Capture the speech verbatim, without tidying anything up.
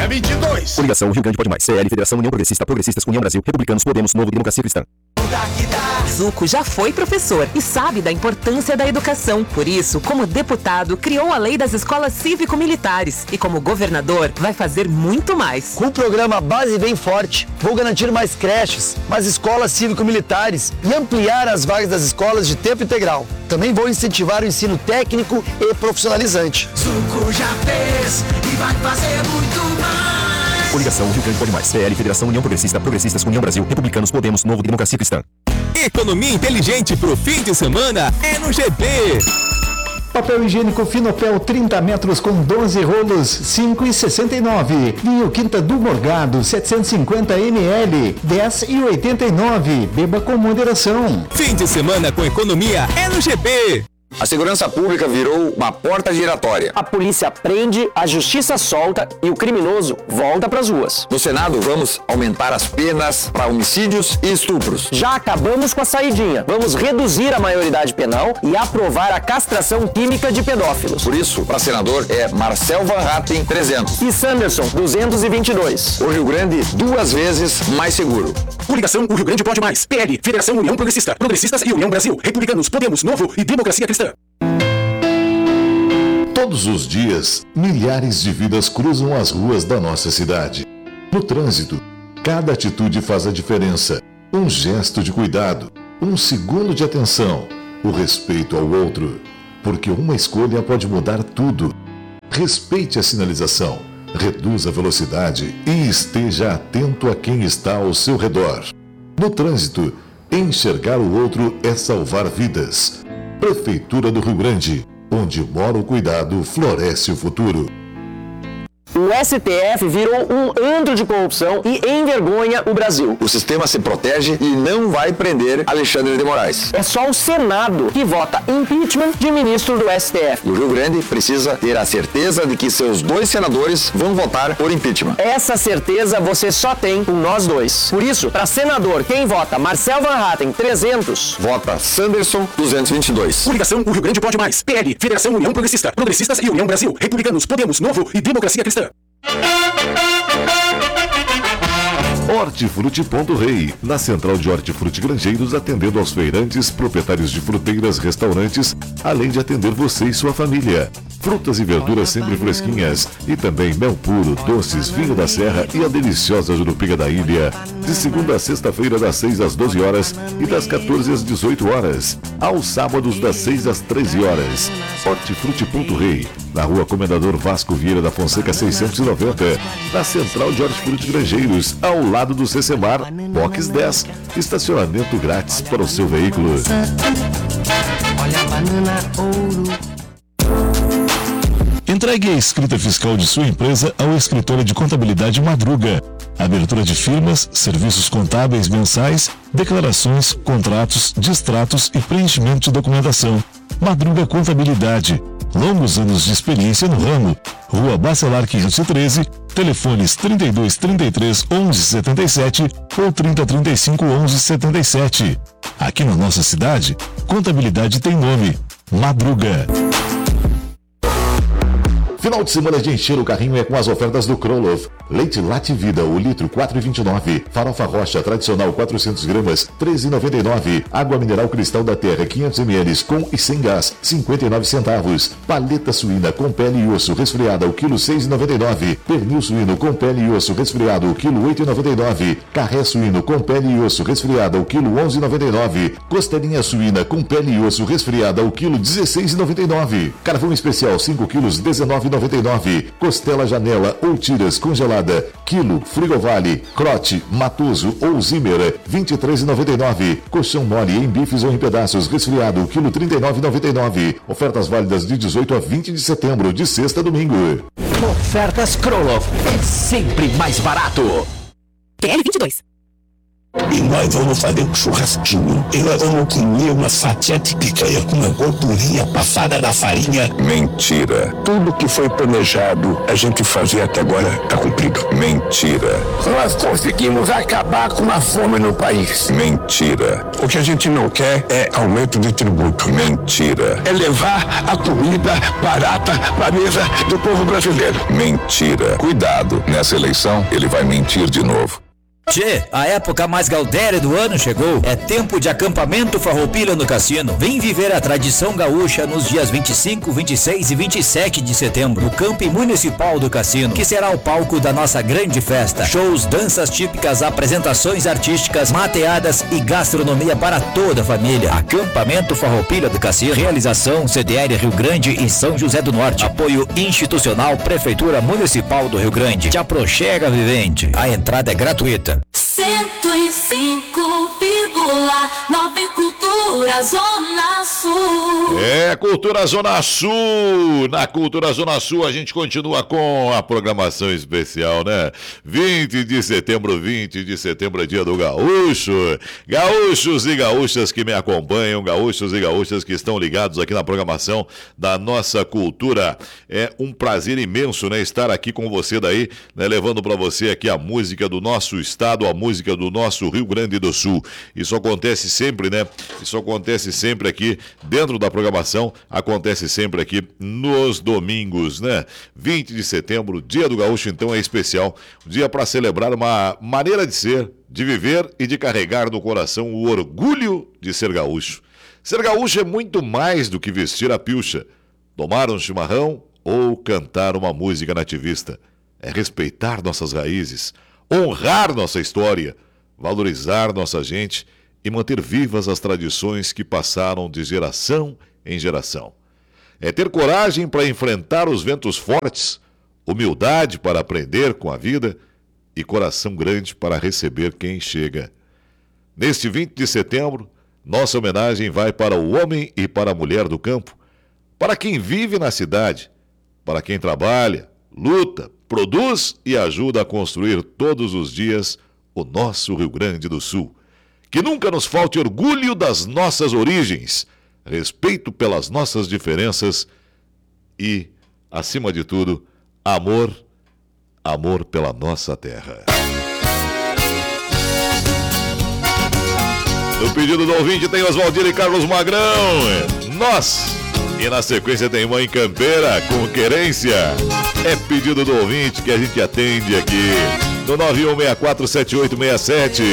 Dia vinte e dois. Coligação Rio Grande Pode Mais. C L, Federação União Progressista, Progressistas, União Brasil, Republicanos, Podemos, Novo, Democracia Cristã. Zuco já foi professor e sabe da importância da educação. Por isso, como deputado, criou a lei das escolas cívico-militares e como governador, vai fazer muito mais. Com o programa Base Bem Forte, vou garantir mais creches, mais escolas cívico-militares e ampliar as vagas das escolas de tempo integral. Também vou incentivar o ensino técnico e profissionalizante. Zuco já fez e vai fazer muito mais. Coligação Rio Grande Pode Mais. C L, Federação União Progressista, Progressistas, União Brasil, Republicanos, Podemos, Novo, Democracia Cristã. Economia inteligente pro fim de semana é no G B. Papel higiênico Finopel trinta metros com doze rolos, cinco reais e sessenta e nove centavos. Vinho Quinta do Morgado, setecentos e cinquenta mililitros, dez reais e oitenta e nove centavos. Beba com moderação. Fim de semana com economia é no G B. A segurança pública virou uma porta giratória. A polícia prende, a justiça solta e o criminoso volta pras ruas. No Senado, vamos aumentar as penas para homicídios e estupros. Já acabamos com a saidinha. Vamos reduzir a maioridade penal e aprovar a castração química de pedófilos. Por isso, para senador é Marcel Van Hatten, trezentos. E Sanderson, duzentos e vinte e dois. O Rio Grande, duas vezes mais seguro. Coligação O Rio Grande Pode Mais. P L, Federação União Progressista, Progressistas e União Brasil, Republicanos, Podemos, Novo e Democracia Cristã. Todos os dias, milhares de vidas cruzam as ruas da nossa cidade. No trânsito, cada atitude faz a diferença. Um gesto de cuidado, um segundo de atenção, o respeito ao outro. Porque uma escolha pode mudar tudo. Respeite a sinalização, reduza a velocidade e esteja atento a quem está ao seu redor. No trânsito, enxergar o outro é salvar vidas. Prefeitura do Rio Grande, onde mora o cuidado, floresce o futuro. O S T F virou um antro de corrupção e envergonha o Brasil. O sistema se protege e não vai prender Alexandre de Moraes. É só o Senado que vota impeachment de ministro do S T F. O Rio Grande precisa ter a certeza de que seus dois senadores vão votar por impeachment. Essa certeza você só tem com nós dois. Por isso, para senador, quem vota Marcel Van Hatten, trezentos. Vota Sanderson, duzentos e vinte e dois. Coligação O Rio Grande Pode Mais. P L, Federação União Progressista, Progressistas e União Brasil, Republicanos, Podemos, Novo e Democracia Cristã. Hortifruti Ponto Rei, na central de Hortifruti Grangeiros, atendendo aos feirantes, proprietários de fruteiras, restaurantes, além de atender você e sua família. Frutas e verduras sempre fresquinhas e também mel puro, doces, vinho da serra e a deliciosa jurupinga da ilha. De segunda a sexta-feira, das seis às doze horas e das quatorze às dezoito horas. Aos sábados, das seis às treze horas. Hortifruti Ponto Rei, na rua Comendador Vasco Vieira da Fonseca seiscentos e noventa, na central de Hortifruti Grangeiros, ao lado do Cecemar, Box dez, estacionamento grátis para o seu veículo. Olha a banana ouro. Entregue a escrita fiscal de sua empresa ao escritório de contabilidade Madruga. Abertura de firmas, serviços contábeis mensais, declarações, contratos, distratos e preenchimento de documentação. Madruga Contabilidade. Longos anos de experiência no ramo. Rua Bacelar quinhentos e treze, telefones trinta e dois, trinta e três, onze, setenta e sete ou trinta, trinta e cinco, onze, setenta e sete. Aqui na nossa cidade, contabilidade tem nome. Madruga. Final de semana de encher o carrinho é com as ofertas do Krolov. Leite Late Vida, o litro quatro reais e vinte e nove centavos. Farofa Rocha tradicional quatrocentas gramas, treze reais e noventa e nove centavos. Água mineral Cristal da Terra quinhentos mililitros com e sem gás, cinquenta e nove centavos. Paleta suína com pele e osso resfriada, o quilo seis reais e noventa e nove centavos. Pernil suíno com pele e osso resfriado, o quilo oito reais e noventa e nove centavos. Carré suíno com pele e osso resfriada, o quilo onze reais e noventa e nove centavos. Costelinha suína com pele e osso resfriada, o quilo dezesseis reais e noventa e nove centavos. Carvão especial cinco quilos, dezenove reais e noventa e nove centavos. Costela Janela ou tiras congelada, quilo Frigovale, Crote, Matoso ou Zimmer, vinte e três reais e noventa e nove centavos. Colchão mole em bifes ou em pedaços resfriado, quilo trinta e nove reais e noventa e nove centavos. Ofertas válidas de dezoito a vinte de setembro, de sexta a domingo. Ofertas Krolov é sempre mais barato. T L vinte e dois. E nós vamos fazer um churrasquinho. E nós vamos comer uma fatia de picanha com uma gordurinha passada na farinha. Mentira. Tudo que foi planejado a gente fazer até agora está cumprido. Mentira. Nós conseguimos acabar com a fome no país. Mentira. O que a gente não quer é aumento de tributo. Mentira. É levar a comida barata para a mesa do povo brasileiro. Mentira. Cuidado, nessa eleição ele vai mentir de novo. Tchê, a época mais gaudéria do ano chegou. É tempo de acampamento Farroupilha no Cassino. Vem viver a tradição gaúcha nos dias vinte e cinco, vinte e seis e vinte e sete de setembro, no Campo Municipal do Cassino, que será o palco da nossa grande festa. Shows, danças típicas, apresentações artísticas, mateadas e gastronomia para toda a família. Acampamento Farroupilha do Cassino. Realização C D L Rio Grande e São José do Norte. Apoio institucional Prefeitura Municipal do Rio Grande. Te aproxega, vivente. A entrada é gratuita. cento e cinco vírgula nove Cultura Zona Sul. É, Cultura Zona Sul. Na Cultura Zona Sul a gente continua com a programação especial, né? vinte de setembro, vinte de setembro é dia do gaúcho. Gaúchos e gaúchas que me acompanham, gaúchos e gaúchas que estão ligados aqui na programação da nossa cultura. É um prazer imenso, né, estar aqui com você daí, né, levando para você aqui a música do nosso estado, a música do nosso Rio Grande do Sul. Isso acontece sempre, né? Isso acontece sempre aqui dentro da programação, acontece sempre aqui nos domingos, né? vinte de setembro, dia do gaúcho, então é especial. Dia para celebrar uma maneira de ser, de viver e de carregar no coração o orgulho de ser gaúcho. Ser gaúcho é muito mais do que vestir a pilcha, tomar um chimarrão ou cantar uma música nativista. É respeitar nossas raízes, honrar nossa história, valorizar nossa gente e manter vivas as tradições que passaram de geração em geração. É ter coragem para enfrentar os ventos fortes, humildade para aprender com a vida e coração grande para receber quem chega. Neste vinte de setembro, nossa homenagem vai para o homem e para a mulher do campo, para quem vive na cidade, para quem trabalha, luta, produz e ajuda a construir todos os dias o nosso Rio Grande do Sul. Que nunca nos falte orgulho das nossas origens, respeito pelas nossas diferenças e, acima de tudo, amor, amor pela nossa terra. No pedido do ouvinte tem Oswaldir e Carlos Magrão. Nós. E na sequência tem Mãe Campeira com Querência. É pedido do ouvinte que a gente atende aqui no nove um seis quatro sete oito seis sete.